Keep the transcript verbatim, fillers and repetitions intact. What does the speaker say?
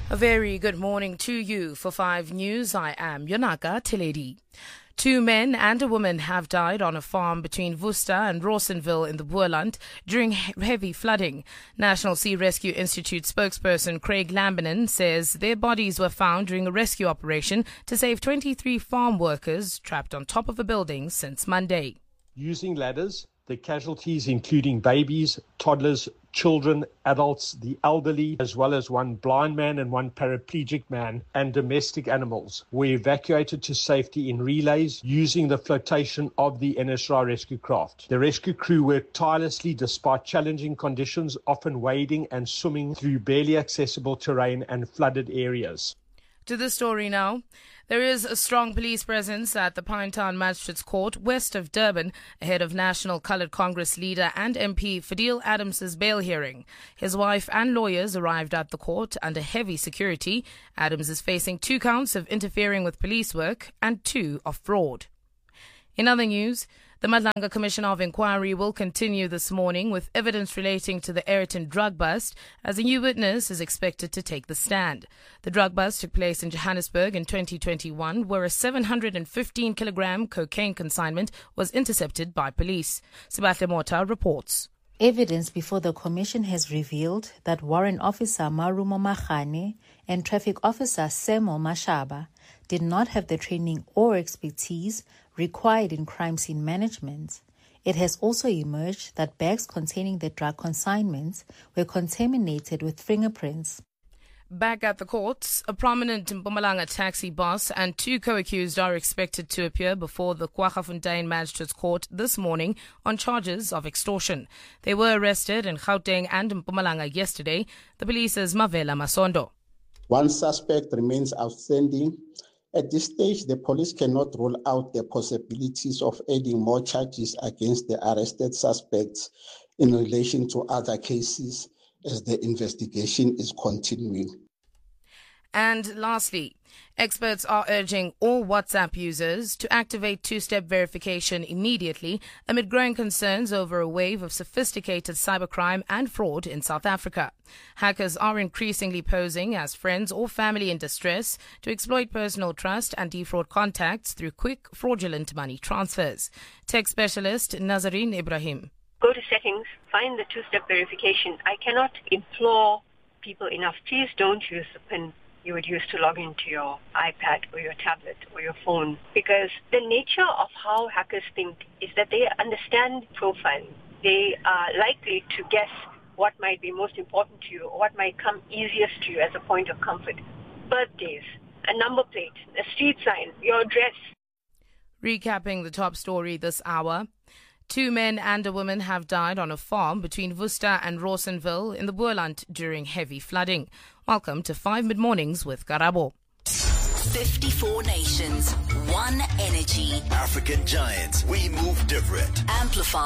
A very good morning to you. For five News, I am Yonaka Teledi. Two men and a woman have died on a farm between Worcester and Rawsonville in the Boerland during heavy flooding. National Sea Rescue Institute spokesperson Craig Lambinan says their bodies were found during a rescue operation to save twenty-three farm workers trapped on top of a building since Monday. Using ladders, the casualties including babies, toddlers, children, adults, the elderly, as well as one blind man and one paraplegic man, and domestic animals were evacuated to safety in relays using the flotation of the N S R I rescue craft. The rescue crew worked tirelessly despite challenging conditions, often wading and swimming through barely accessible terrain and flooded areas. To the story now. There is a strong police presence at the Pinetown Magistrates Court west of Durban ahead of National Coloured Congress leader and M P Fadil Adams's bail hearing. His wife and lawyers arrived at the court under heavy security. Adams is facing two counts of interfering with police work and two of fraud. In other news, the Madlanga Commission of Inquiry will continue this morning with evidence relating to the Ayrton drug bust as a new witness is expected to take the stand. The drug bust took place in Johannesburg in twenty twenty-one, where a seven hundred fifteen kilogram cocaine consignment was intercepted by police. Sibahle Mota reports. Evidence before the commission has revealed that Warrant Officer Marumo Makhane and Traffic Officer Semo Mashaba did not have the training or expertise required in crime scene management. It has also emerged that bags containing the drug consignments were contaminated with fingerprints. Back at the courts, a prominent Mpumalanga taxi boss and two co-accused are expected to appear before the KwaGafontein Magistrates Court this morning on charges of extortion. They were arrested in Gauteng and Mpumalanga yesterday. The police's Mavela Masondo. One suspect remains outstanding. At this stage, the police cannot rule out the possibilities of adding more charges against the arrested suspects in relation to other cases as the investigation is continuing. And lastly, experts are urging all WhatsApp users to activate two-step verification immediately amid growing concerns over a wave of sophisticated cybercrime and fraud in South Africa. Hackers are increasingly posing as friends or family in distress to exploit personal trust and defraud contacts through quick, fraudulent money transfers. Tech specialist Nazarine Ibrahim. Go to settings, find the two-step verification. I cannot implore people enough. Please don't use the PIN you would use to log into your iPad or your tablet or your phone, because the nature of how hackers think is that they understand profiling. They are likely to guess what might be most important to you or what might come easiest to you as a point of comfort. Birthdays, a number plate, a street sign, your address. Recapping the top story this hour. Two men and a woman have died on a farm between Worcester and Rawsonville in the Boerland during heavy flooding. Welcome to five Mid-Mornings with Karabo. fifty-four nations, one energy. African giants, we move different. Amplify.